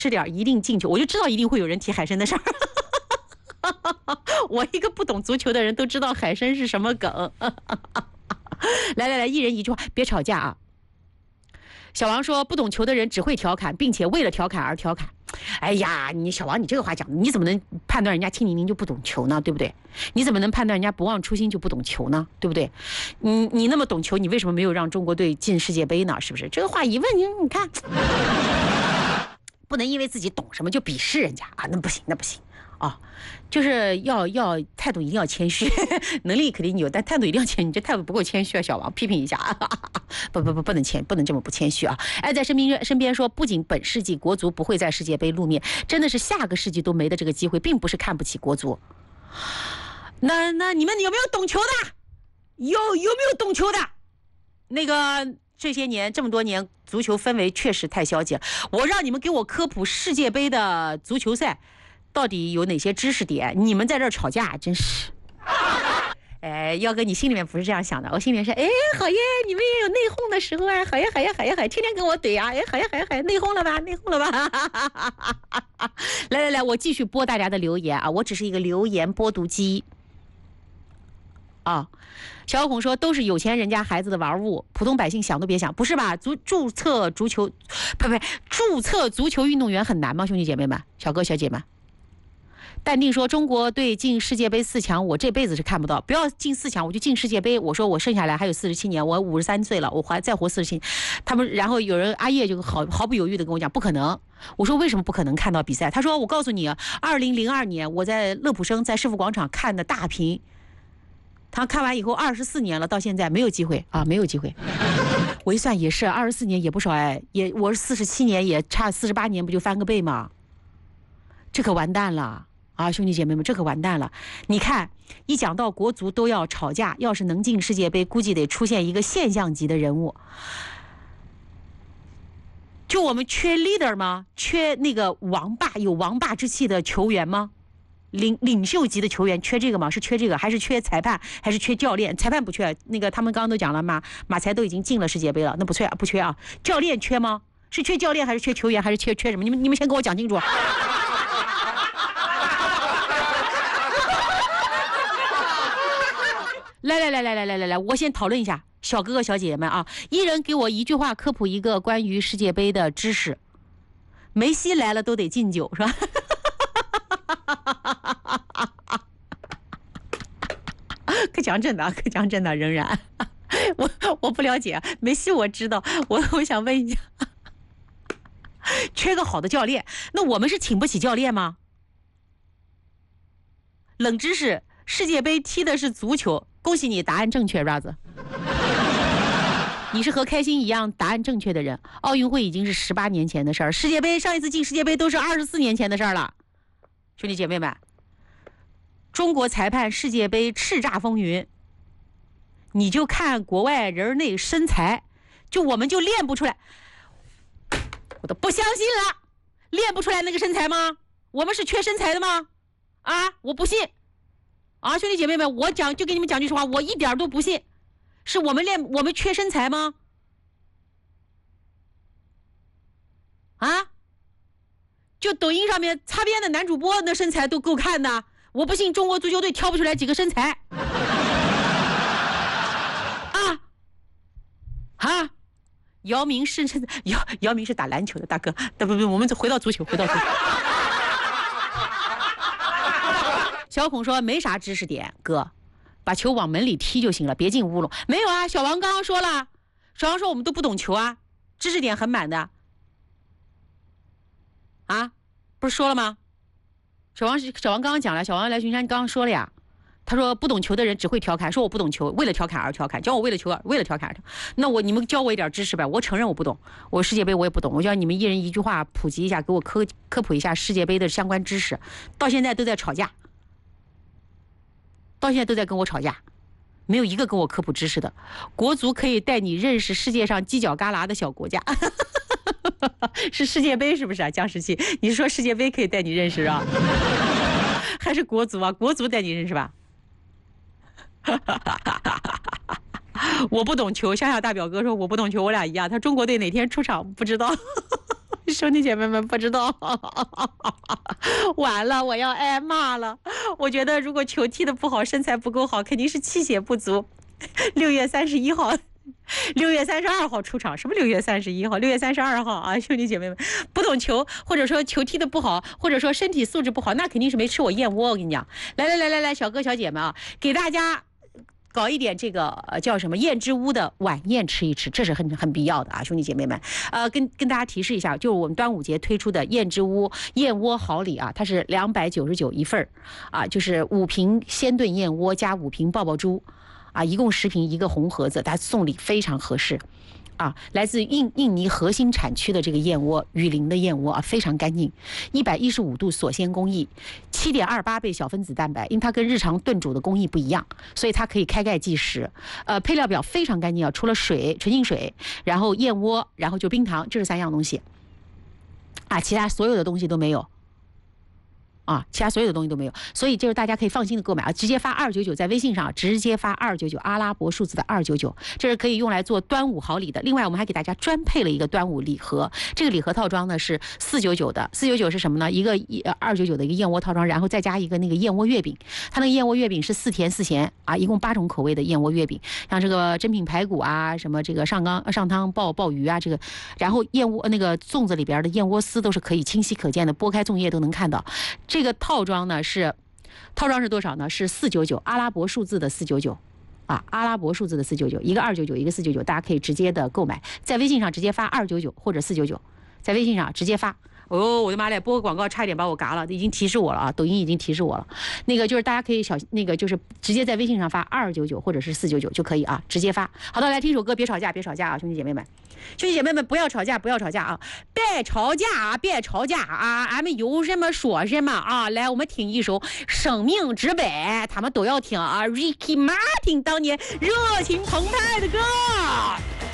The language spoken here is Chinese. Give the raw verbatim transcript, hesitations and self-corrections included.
是点一定进球，我就知道一定会有人提海参的事儿。我一个不懂足球的人都知道海参是什么梗。来来来，一人一句话，别吵架啊。小王说，不懂球的人只会调侃，并且为了调侃而调侃。哎呀，你小王，你这个话讲的，你怎么能判断人家亲宁宁就不懂球呢？对不对？你怎么能判断人家不忘初心就不懂球呢？对不对？你你那么懂球，你为什么没有让中国队进世界杯呢？是不是？这个话一问，你你看，不能因为自己懂什么就鄙视人家啊，那不行，那不行。啊，就是要要态度一定要谦虚，能力肯定有，但态度一定要谦，你这态度不够谦虚啊，小王批评一下啊，不不不，不能谦，不能这么不谦虚啊！爱在身边身边说，不仅本世纪国足不会在世界杯露面，真的是下个世纪都没的这个机会，并不是看不起国足。那那你们有没有懂球的？有有没有懂球的？那个这些年这么多年，足球氛围确实太消极了。我让你们给我科普世界杯的足球赛。到底有哪些知识点？你们在这儿吵架，真是。哎，耀哥，你心里面不是这样想的，我心里面是，哎，好耶，你们也有内讧的时候啊，好呀，好呀，好呀，好呀，天天跟我怼啊，哎，好呀，好呀，好呀，内讧了吧，内讧了吧。来来来，我继续播大家的留言啊，我只是一个留言播读机。啊，小孔说都是有钱人家孩子的玩物，普通百姓想都别想，不是吧？足注册足球，不不，注册足球运动员很难吗？兄弟姐妹们，小哥小姐们。淡定说，中国队进世界杯四强，我这辈子是看不到。不要进四强，我就进世界杯。我说我剩下来还有四十七年，我五十三岁了，我还再活四十七。他们，然后有人阿叶就毫毫不犹豫的跟我讲，不可能。我说为什么不可能看到比赛？他说我告诉你，二零零二年我在乐普生在世福广场看的大屏，他看完以后二十四年了，到现在没有机会啊，没有机会。我一算也是，二十四年也不少哎，也我是四十七年，也差四十八年，不就翻个倍吗？这可完蛋了。啊，兄弟姐妹们，这可完蛋了！你看，一讲到国足都要吵架，要是能进世界杯，估计得出现一个现象级的人物。就我们缺 leader 吗？缺那个王霸，有王霸之气的球员吗？领领袖级的球员缺这个吗？是缺这个，还是缺裁判，还是缺教练？裁判不缺，那个他们刚刚都讲了嘛，马才都已经进了世界杯了，那不缺不缺啊。教练缺吗？是缺教练，还是缺球员，还是缺缺什么？你们你们先给我讲清楚。来来来来来来来来，我先讨论一下，小哥哥小姐姐们啊，一人给我一句话科普一个关于世界杯的知识。梅西来了都得敬酒，是吧？可讲真的，可讲真的，仍然，我我不了解梅西，我知道，我我想问一下，缺个好的教练，那我们是请不起教练吗？冷知识，世界杯踢的是足球。恭喜你，答案正确 ，Raz。你是和开心一样答案正确的人。奥运会已经是十八年前的事儿，世界杯上一次进世界杯都是二十四年前的事儿了。兄弟姐妹们，中国裁判世界杯叱咤风云，你就看国外人那身材，就我们就练不出来，我都不相信了，练不出来那个身材吗？我们是缺身材的吗？啊，我不信。啊，兄弟姐妹们，我讲就给你们讲句实话，我一点都不信，是我们练我们缺身材吗？啊，就抖音上面擦边的男主播那身材都够看的，我不信中国足球队挑不出来几个身材。啊啊，姚明是身姚姚明是打篮球的大哥，不不不，我们回到足球，回到足球。小孔说没啥知识点，哥，把球往门里踢就行了，别进乌龙。没有啊，小王刚刚说了，小王说我们都不懂球啊，知识点很满的。啊，不是说了吗？小王小王刚刚讲了，小王来巡山刚刚说了呀，他说不懂球的人只会调侃，说我不懂球，为了调侃而调侃，教我为了球为了调侃而调侃。那我你们教我一点知识呗，我承认我不懂，我世界杯我也不懂，我叫你们一人一句话普及一下，给我科科普一下世界杯的相关知识。到现在都在吵架。到现在都在跟我吵架，没有一个跟我科普知识的。国足可以带你认识世界上犄角旮旯的小国家。是世界杯是不是啊？江石器，你是说世界杯可以带你认识啊？还是国足啊？国足带你认识吧？我不懂球，乡下大表哥说我不懂球，我俩一样。他中国队哪天出场不知道。 兄弟姐妹们不知道，完了，我要挨骂了。我觉得如果球踢得不好，身材不够好，肯定是气血不足。六月三十一号。六月三十二号出场，什么六月三十一号？六月三十二号啊，兄弟姐妹们，不懂球，或者说球踢得不好，或者说身体素质不好，那肯定是没吃我燕窝。我跟你讲，来来来来来，小哥小姐们啊，给大家搞一点这个呃叫什么燕之屋的晚宴吃一吃，这是很很必要的啊，兄弟姐妹们。呃，跟跟大家提示一下，就是我们端午节推出的燕之屋燕窝好礼啊，它是两百九十九一份啊，就是五瓶鲜炖燕窝加五瓶爆爆珠。啊，一共十瓶一个红盒子，它送礼非常合适，啊，来自印印尼核心产区的这个燕窝，雨林的燕窝啊，非常干净，一百一十五度锁鲜工艺，七点二八倍小分子蛋白，因为它跟日常炖煮的工艺不一样，所以它可以开盖即食。呃，配料表非常干净啊，除了水纯净水，然后燕窝，然后就冰糖，这是三样东西，啊，其他所有的东西都没有。啊，其他所有的东西都没有，所以就是大家可以放心的购买啊，直接发二九九，在微信上直接发二九九，阿拉伯数字的二九九，这是可以用来做端午好礼的。另外，我们还给大家专配了一个端午礼盒，这个礼盒套装呢是四九九的，四九九是什么呢？一个二九九的一个燕窝套装，然后再加一个那个燕窝月饼，它那个燕窝月饼是四甜四咸啊，一共八种口味的燕窝月饼，像这个珍品排骨啊，什么这个上缸上汤鲍鲍鱼啊，这个，然后燕窝那个粽子里边的燕窝丝都是可以清晰可见的，剥开粽叶都能看到。这个套装呢是，套装是多少呢？是四九九，阿拉伯数字的四九九，啊，阿拉伯数字的四九九，一个二九九，一个四九九，大家可以直接的购买，在微信上直接发二九九或者四九九，在微信上直接发。哦，我的妈嘞！播个广告差一点把我嘎了，已经提示我了啊！抖音已经提示我了。那个就是大家可以小那个就是直接在微信上发二九九或者是四九九就可以啊，直接发。好的，来听首歌，别吵架，别吵架啊，兄弟姐妹们，兄弟姐妹们不要吵架，不要吵架啊，别吵架啊，别吵架啊，俺们有什么说什么啊！来，我们听一首《生命之杯》，他们都要听啊 ，Ricky Martin 当年热情澎湃的歌。